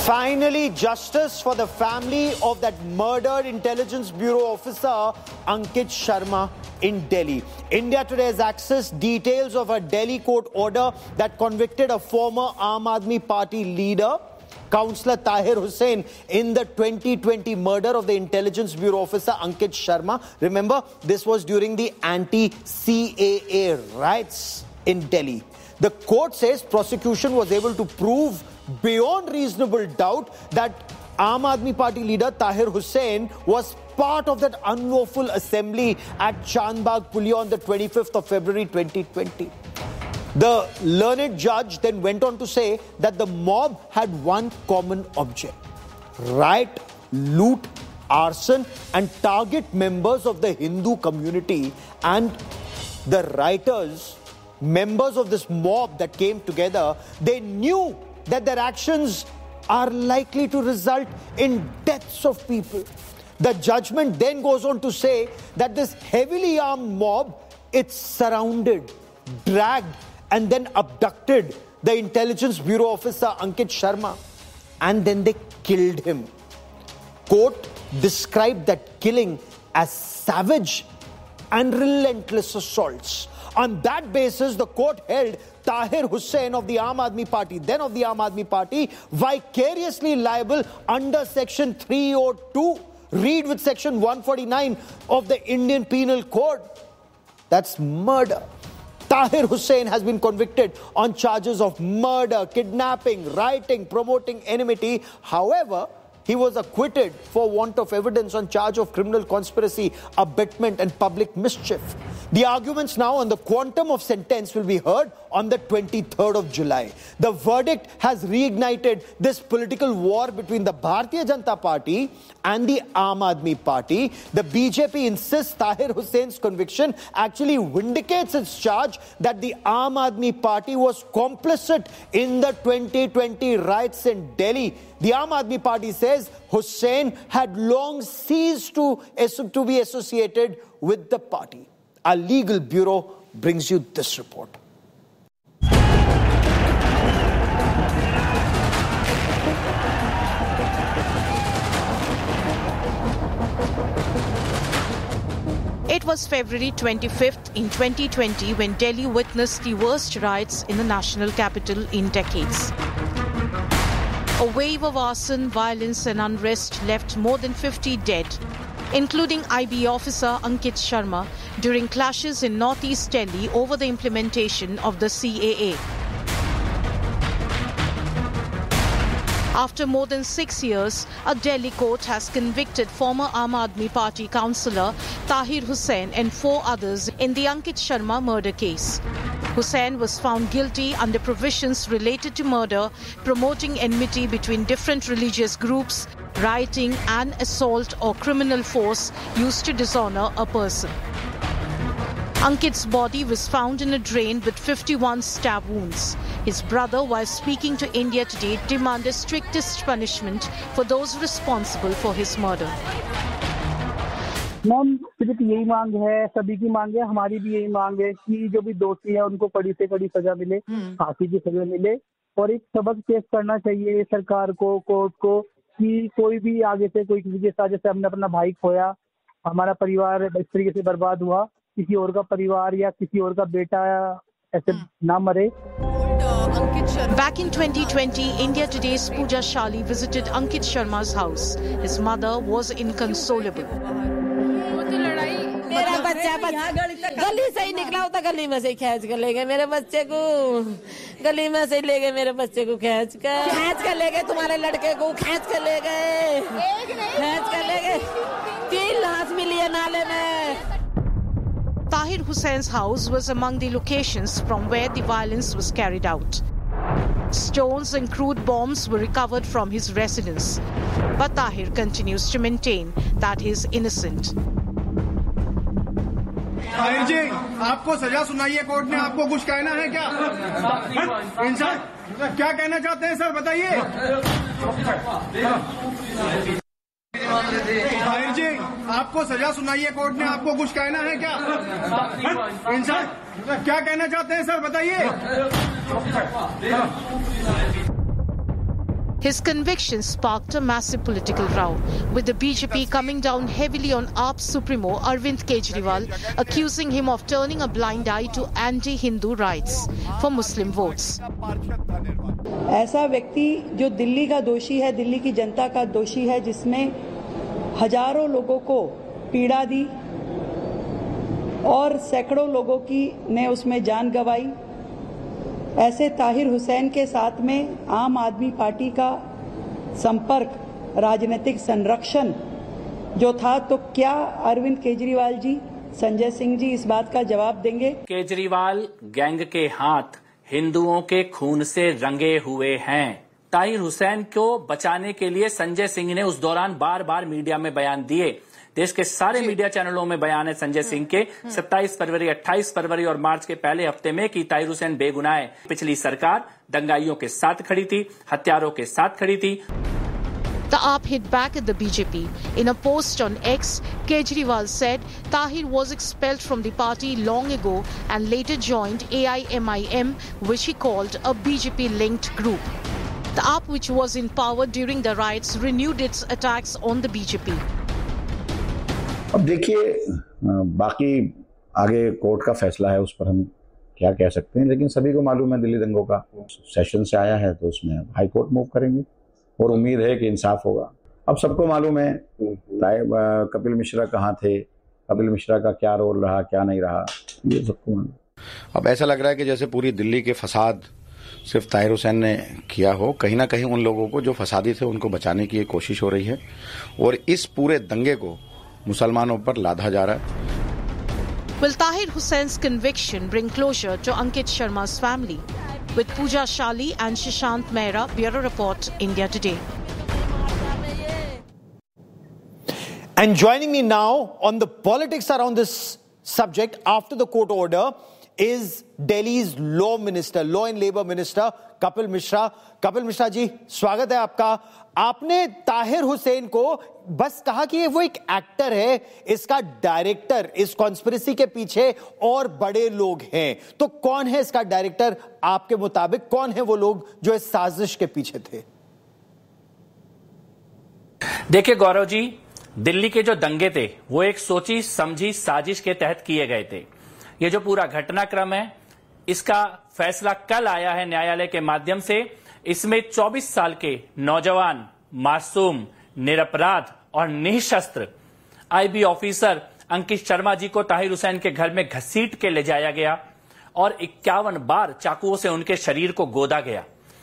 Finally, justice for the family of that murdered Intelligence Bureau officer Ankit Sharma in Delhi. India Today has accessed details of a Delhi court order that convicted a former Aam Aadmi Party leader, Councillor Tahir Hussain, in the 2020 murder of the Intelligence Bureau officer Ankit Sharma. Remember, this was during the anti-CAA riots in Delhi. The court says prosecution was able to prove beyond reasonable doubt that Aam Aadmi Party leader Tahir Hussain was part of that unlawful assembly at Chandbagh Pulia on the 25th of February 2020. The learned judge then went on to say that the mob had one common object: riot, loot, arson and target members of the Hindu community. And the rioters, members of this mob that came together, they knew that their actions are likely to result in deaths of people. The judgment then goes on to say that this heavily armed mob, it surrounded, dragged and then abducted the Intelligence Bureau officer Ankit Sharma, and then they killed him. Court described that killing as savage and relentless assaults. On that basis, the court held Tahir Hussain of the Aam Aadmi Party, then of the Aam Aadmi Party, vicariously liable under Section 302, read with Section 149 of the Indian Penal Code. That's murder. Tahir Hussain has been convicted on charges of murder, kidnapping, rioting, promoting enmity. However, he was acquitted for want of evidence on charge of criminal conspiracy, abetment and public mischief. The arguments now on the quantum of sentence will be heard on the 23rd of July. The verdict has reignited this political war between the Bharatiya Janata Party and the Aam Aadmi Party. The BJP insists Tahir Hussain's conviction actually vindicates its charge that the Aam Aadmi Party was complicit in the 2020 riots in Delhi. The Aam Aadmi Party says Hussain had long ceased to be associated with the party. Our legal bureau brings you this report. It was February 25th in 2020 when Delhi witnessed the worst riots in the national capital in decades. A wave of arson, violence and unrest left more than 50 dead, including IB officer Ankit Sharma, during clashes in northeast Delhi over the implementation of the CAA. After more than 6 years, a Delhi court has convicted former Aam Aadmi Party councillor Tahir Hussain and 4 others in the Ankit Sharma murder case. Hussain was found guilty under provisions related to murder, promoting enmity between different religious groups, rioting and assault or criminal force used to dishonor a person. Ankit's body was found in a drain with 51 stab wounds. His brother, while speaking to India Today, demanded strictest punishment for those responsible for his murder. Ma'am सिर्फ यही मांग है, सभी की मांग है, हमारी भी यही मांग है कि जो भी दोषी है उनको कड़ी से कड़ी सजा मिले, फांसी की सजा मिले और एक सबक पेश करना चाहिए सरकार को, कोर्ट को, कि कोई भी आगे से कोई किसी के साथ, जैसे हमने अपना भाई खोया, हमारा परिवार इस तरीके से बर्बाद हुआ, किसी और का परिवार या किसी और का बेटा ऐसे ना मरे. Back in 2020, India Today's Pooja Shali visited Ankit Sharma's house. His mother was inconsolable. मेरा बच्चा गली से ही निकला होता, गली में से खींच कर ले गए मेरे बच्चे को, गली में से ले गए मेरे बच्चे को, खींच कर ले गए, तुम्हारे लड़के को खींच कर ले गए, 3 लाश मिली है नाले में. Tahir Hussein's house was among the locations from where the violence was carried out. Stones and crude bombs were recovered from his residence, but Tahir continues to maintain that he is innocent. Tahir जी, आपको सजा सुनाई है court ने, आपको कुछ कहना है क्या? इंसान क्या कहना चाहते हैं सर, बताइए. ताहिर जी, आपको सजा सुनाई है कोर्ट ने, आपको कुछ कहना है क्या? इंसान क्या कहना चाहते हैं सर, बताइए. His conviction sparked a massive political row, with the BJP coming down heavily on AAP Supremo Arvind Kejriwal, accusing him of turning a blind eye to anti-Hindu rights for Muslim votes. ऐसा व्यक्ति जो दिल्ली का दोषी है, दिल्ली की जनता का दोषी है, जिसने हजारों लोगों को पीड़ा दी और सैकड़ों लोगों की ने उसमें जान गंवाई, ऐसे ताहिर हुसैन के साथ में आम आदमी पार्टी का संपर्क, राजनीतिक संरक्षण जो था, तो क्या अरविंद केजरीवाल जी, संजय सिंह जी इस बात का जवाब देंगे? केजरीवाल गैंग के हाथ हिंदुओं के खून से रंगे हुए हैं। ताहिर हुसैन को बचाने के लिए संजय सिंह ने उस दौरान बार बार मीडिया में बयान दिए। देश के सारे मीडिया चैनलों में बयान है संजय सिंह के 27 फरवरी, 28 फरवरी और मार्च के पहले हफ्ते में कि ताहिर हुसैन बेगुनाह है। पिछली सरकार दंगाइयों के साथ खड़ी थी, हत्यारों के साथ खड़ी थी। The AAP hit back at the BJP. In a post on X, Kejriwal said Tahir was expelled from the party long ago and later joined AIMIM, which he called a BJP-linked group. The AAP, which was in power during the riots, renewed its attacks on the BJP. अब देखिए, बाकी आगे court का फैसला है, उस पर हम क्या कह सकते हैं, लेकिन सभी को मालूम है दिल्ली दंगों का सेशन से आया है, तो उसमें हाई कोर्ट मूव करेंगे और उम्मीद है कि इंसाफ होगा। अब सबको मालूम है कपिल मिश्रा कहाँ थे, कपिल मिश्रा का क्या रोल रहा, क्या नहीं रहा, ये सबको मालूम। अब ऐसा लग रहा है कि जैसे पूरी दिल्ली के फसाद सिर्फ ताहिर हुसैन ने किया हो, कहीं ना कहीं उन लोगों को जो फसादी थे उनको बचाने की एक कोशिश हो रही है और इस पूरे दंगे को मुसलमानों पर लादा जा रहा है। Will Tahir Hussein's conviction bring closure to Ankit Sharma's family? With Pooja Shali and Shishant Mehra, Bureau Report, India Today. And joining me now on the politics around this subject after the court order is Delhi's Law Minister, Law and Labour Minister, Kapil Mishra. Kapil Mishra ji, स्वागत है आपका। आपने ताहिर हुसैन को बस कहा कि वो एक एक्टर है, इसका डायरेक्टर, इस कॉन्स्पिरेसी के पीछे और बड़े लोग हैं। तो कौन है इसका डायरेक्टर? आपके मुताबिक कौन है वो लोग जो इस साजिश के पीछे थे? देखिए गौरव जी, दिल्ली के जो दंगे थे वो एक सोची समझी साजिश के तहत किए गए थे। ये जो पूरा घटनाक्रम है, इसका फैसला कल आया है न्यायालय के माध्यम से। इसमें 24 साल के नौजवान, मासूम, निरपराध और निशस्त्र आईबी ऑफिसर अंकित शर्मा जी को ताहिर हुसैन के घर में घसीट के ले जाया गया और 51 बार चाकुओं से उनके शरीर को गोदा गया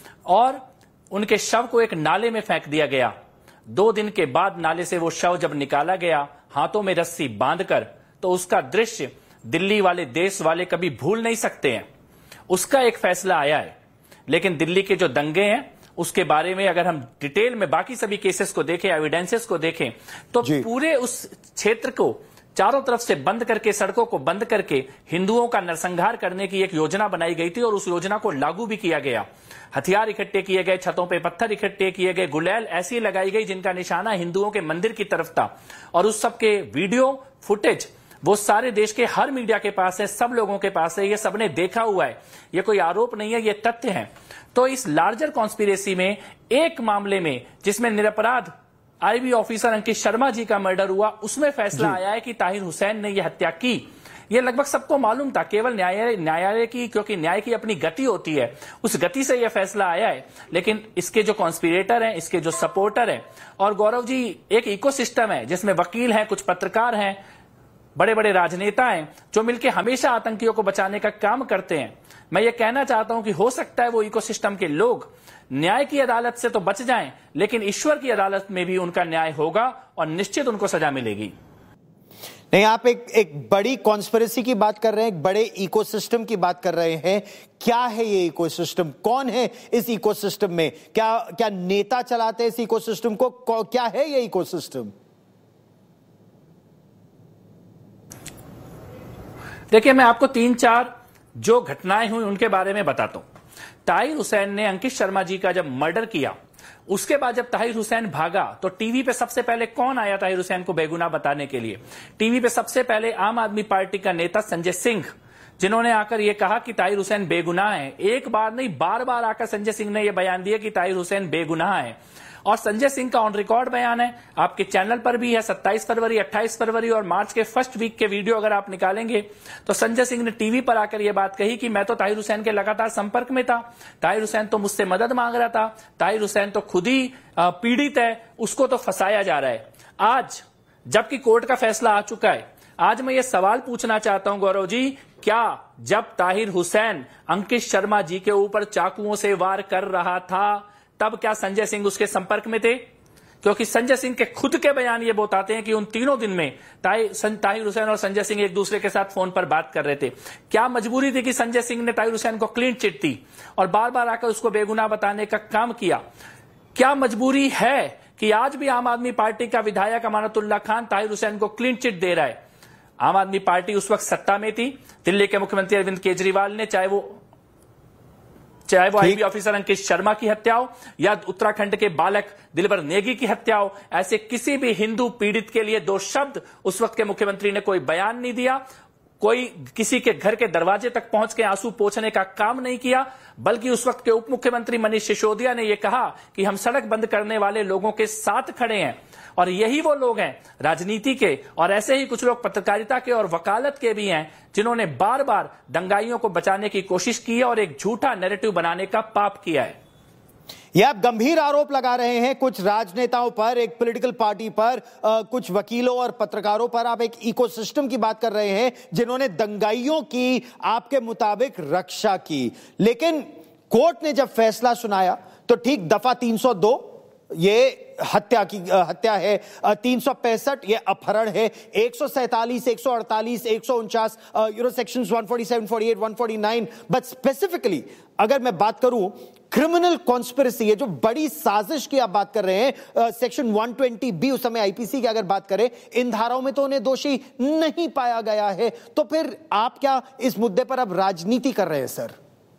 और उनके शव को एक नाले में फेंक दिया गया। 2 दिन के बाद नाले से वो शव जब निकाला गया, हाथों में रस्सी बांधकर, तो उसका दृश्य दिल्ली वाले, देश वाले कभी भूल नहीं सकते हैं। उसका एक फैसला आया है। लेकिन दिल्ली के जो दंगे हैं उसके बारे में अगर हम डिटेल में बाकी सभी केसेस को देखें, एविडेंसेस को देखें, तो पूरे उस क्षेत्र को चारों तरफ से बंद करके, सड़कों को बंद करके हिंदुओं का नरसंहार करने की एक योजना बनाई गई थी और उस योजना को लागू भी किया गया। हथियार इकट्ठे किए गए, छतों पे पत्थर इकट्ठे किए गए, गुलेल ऐसी लगाई गई जिनका निशाना हिंदुओं के मंदिर की तरफ था और उस सब के वीडियो फुटेज वो सारे देश के हर मीडिया के पास है, सब लोगों के पास है, ये सबने देखा हुआ है। ये कोई आरोप नहीं है, ये तथ्य हैं। तो इस लार्जर कॉन्स्पिरेसी में एक मामले में जिसमें निरपराध आईबी ऑफिसर अंकित शर्मा जी का मर्डर हुआ, उसमें फैसला आया है कि ताहिर हुसैन ने यह हत्या की। ये लगभग सबको मालूम था, केवल न्यायालय की, क्योंकि न्याय की अपनी गति होती है, उस गति से यह फैसला आया है। लेकिन इसके जो कॉन्स्पिरेटर हैं, इसके जो सपोर्टर हैं, और गौरव जी एक इकोसिस्टम है जिसमें वकील हैं, कुछ पत्रकार हैं, बड़े बड़े राजनेता हैं जो मिलकर हमेशा आतंकियों को बचाने का काम करते हैं। मैं ये कहना चाहता हूं कि हो सकता है वो इकोसिस्टम के लोग न्याय की अदालत से तो बच जाएं, लेकिन ईश्वर की अदालत में भी उनका न्याय होगा और निश्चित उनको सजा मिलेगी। नहीं, आप एक बड़ी कॉन्स्पिरेसी की बात कर रहे हैं, एक बड़े इकोसिस्टम की बात कर रहे हैं। क्या है ये इकोसिस्टम? कौन है इस इकोसिस्टम में? क्या नेता चलाते हैं इस इकोसिस्टम को? क्या है ये इकोसिस्टम? देखिए, मैं आपको 3-4 जो घटनाएं हुई उनके बारे में बताता हूं। ताहिर हुसैन ने अंकित शर्मा जी का जब मर्डर किया, उसके बाद जब ताहिर हुसैन भागा तो टीवी पे सबसे पहले कौन आया ताहिर हुसैन को बेगुनाह बताने के लिए? टीवी पे सबसे पहले आम आदमी पार्टी का नेता संजय सिंह जिन्होंने आकर यह कहा कि ताहिर हुसैन बेगुनाह है। एक बार नहीं, बार बार आकर संजय सिंह ने यह बयान दिया कि ताहिर हुसैन बेगुनाह है। और संजय सिंह का ऑन रिकॉर्ड बयान है, आपके चैनल पर भी है। 27 फरवरी, 28 फरवरी और मार्च के फर्स्ट वीक के वीडियो अगर आप निकालेंगे तो संजय सिंह ने टीवी पर आकर यह बात कही कि मैं तो ताहिर हुसैन के लगातार संपर्क में था, ताहिर हुसैन तो मुझसे मदद मांग रहा था, ताहिर हुसैन तो खुद ही पीड़ित है, उसको तो फंसाया जा रहा है। आज जबकि कोर्ट का फैसला आ चुका है, आज मैं ये सवाल पूछना चाहता हूं गौरव जी, क्या जब ताहिर हुसैन अंकित शर्मा जी के ऊपर चाकुओं से वार कर रहा था तब क्या संजय सिंह उसके संपर्क में थे? क्योंकि संजय सिंह के खुद के बयान ये बताते हैं कि उन तीनों दिन में ताहिर हुसैन और संजय सिंह एक दूसरे के साथ फोन पर बात कर रहे थे। क्या मजबूरी थी कि संजय सिंह ने ताहिर हुसैन को क्लीन चिट दी और बार बार आकर उसको बेगुनाह बताने का काम किया? क्या मजबूरी है कि आज भी आम आदमी पार्टी का विधायक अमानतुल्लाह खान ताहिर हुसैन को क्लीन चिट दे रहा है? आम आदमी पार्टी उस वक्त सत्ता में थी, दिल्ली के मुख्यमंत्री अरविंद केजरीवाल ने चाहे वो आईबी ऑफिसर अंकित शर्मा की हत्या हो या उत्तराखंड के बालक दिलबर नेगी की हत्या हो, ऐसे किसी भी हिंदू पीड़ित के लिए 2 शब्द उस वक्त के मुख्यमंत्री ने कोई बयान नहीं दिया, कोई किसी के घर के दरवाजे तक पहुंच के आंसू पोंछने का काम नहीं किया, बल्कि उस वक्त के उप मुख्यमंत्री मनीष सिसोदिया ने यह कहा कि हम सड़क बंद करने वाले लोगों के साथ खड़े हैं। और यही वो लोग हैं राजनीति के, और ऐसे ही कुछ लोग पत्रकारिता के और वकालत के भी हैं, जिन्होंने बार बार दंगाइयों को बचाने की कोशिश की है और एक झूठा नैरेटिव बनाने का पाप किया है। ये आप गंभीर आरोप लगा रहे हैं कुछ राजनेताओं पर, एक पॉलिटिकल पार्टी पर, कुछ वकीलों और पत्रकारों पर। आप एक इकोसिस्टम की बात कर रहे हैं जिन्होंने दंगाइयों की आपके मुताबिक रक्षा की। लेकिन कोर्ट ने जब फैसला सुनाया तो ठीक दफा 302 ये हत्या है, 365 ये अपहरण है, 147, 148, 149 सेक्शंस 147, 48, 149, बट स्पेसिफिकली अगर मैं बात करूं क्रिमिनल कॉन्स्पिरेसी, ये जो बड़ी साजिश की आप बात कर रहे हैं, सेक्शन 120B उस समय आईपीसी की अगर बात करें, इन धाराओं में तो उन्हें दोषी नहीं पाया गया है। तो फिर आप क्या इस मुद्दे पर अब राजनीति कर रहे हैं सर?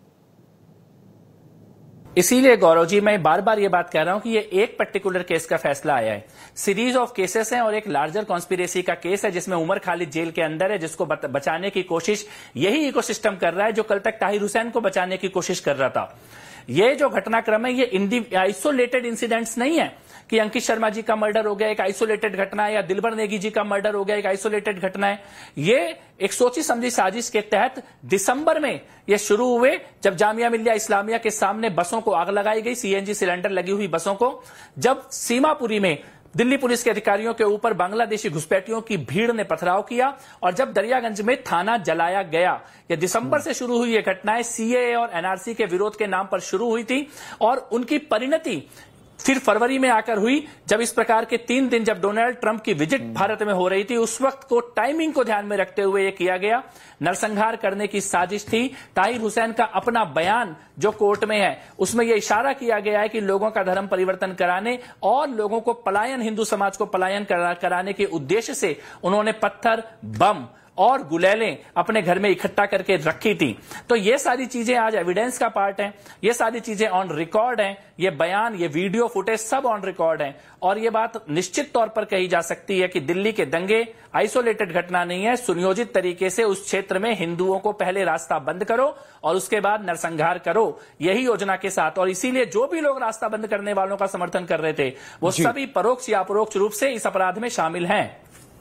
इसीलिए गौरव जी मैं बार बार ये बात कह रहा हूं कि ये एक पर्टिकुलर केस का फैसला आया है, सीरीज ऑफ केसेस हैं और एक लार्जर कॉन्स्पिरेसी का केस है जिसमें उमर खालिद जेल के अंदर है, जिसको बचाने की कोशिश यही इकोसिस्टम कर रहा है जो कल तक ताहिर हुसैन को बचाने की कोशिश कर रहा था। ये जो घटनाक्रम है ये आइसोलेटेड इंसिडेंट्स नहीं है कि अंकित शर्मा जी का मर्डर हो गया एक आइसोलेटेड घटना है, या दिलबर नेगी जी का मर्डर हो गया एक आइसोलेटेड घटना है। ये एक सोची समझी साजिश के तहत दिसंबर में ये शुरू हुए, जब जामिया मिल्लिया इस्लामिया के सामने बसों को आग लगाई गई, सीएनजी सिलेंडर लगी हुई बसों को, जब सीमापुरी में दिल्ली पुलिस के अधिकारियों के ऊपर बांग्लादेशी घुसपैठियों की भीड़ ने पथराव किया, और जब दरियागंज में थाना जलाया गया। यह दिसंबर से शुरू हुई ये घटनाएं सीएए और एनआरसी के विरोध के नाम पर शुरू हुई थी, और उनकी परिणति फिर फरवरी में आकर हुई, जब इस प्रकार के 3 दिन जब डोनाल्ड ट्रंप की विजिट भारत में हो रही थी, उस वक्त को टाइमिंग को ध्यान में रखते हुए यह किया गया। नरसंहार करने की साजिश थी। ताहिर हुसैन का अपना बयान जो कोर्ट में है उसमें यह इशारा किया गया है कि लोगों का धर्म परिवर्तन कराने और लोगों को पलायन, हिंदू समाज को पलायन कराने के उद्देश्य से उन्होंने पत्थर, बम और गुलेलें अपने घर में इकट्ठा करके रखी थी। तो ये सारी चीजें आज एविडेंस का पार्ट हैं, ये सारी चीजें ऑन रिकॉर्ड हैं, ये बयान, ये वीडियो फुटेज सब ऑन रिकॉर्ड हैं, और ये बात निश्चित तौर पर कही जा सकती है कि दिल्ली के दंगे आइसोलेटेड घटना नहीं है। सुनियोजित तरीके से उस क्षेत्र में हिंदुओं को पहले रास्ता बंद करो और उसके बाद नरसंहार करो, यही योजना के साथ। और इसीलिए जो भी लोग रास्ता बंद करने वालों का समर्थन कर रहे थे वो सभी परोक्ष या अपरोक्ष रूप से इस अपराध में शामिल हैं।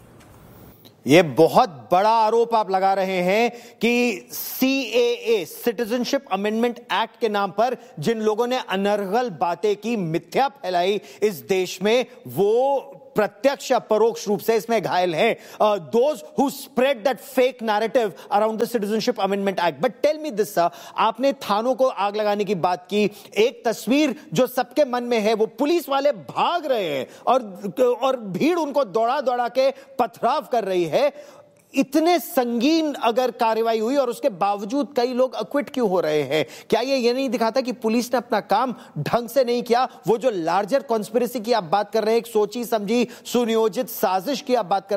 ये बहुत बड़ा आरोप आप लगा रहे हैं कि सीएए, सिटीजनशिप अमेंडमेंट एक्ट के नाम पर जिन लोगों ने अनर्गल बातें की, मिथ्या फैलाई इस देश में, वो प्रत्यक्ष या परोक्ष रूप से इसमें घायल हैं, those who spread that fake narrative around the citizenship amendment act. But tell me this sir, आपने थानों को आग लगाने की बात की, एक तस्वीर जो सबके मन में है वो पुलिस वाले भाग रहे हैं और भीड़ उनको दौड़ा दौड़ा के पथराव कर रही है। इतने संगीन अगर कार्रवाई हुई और उसके बावजूद कई लोग अक्विट क्यों हो रहे हैं? क्या ये नहीं दिखाता कि पुलिस ने अपना काम ढंग से नहीं किया? वो जो लार्जर कॉन्स्पिरेसी की आप बात कर रहे हैं, एक सोची समझी सुनियोजित साजिश की आप बात कर